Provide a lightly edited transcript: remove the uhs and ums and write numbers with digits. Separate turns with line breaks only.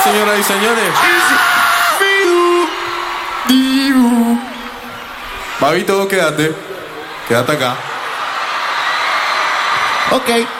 señoras y señores. Babito, quédate. Quédate acá.
Ok.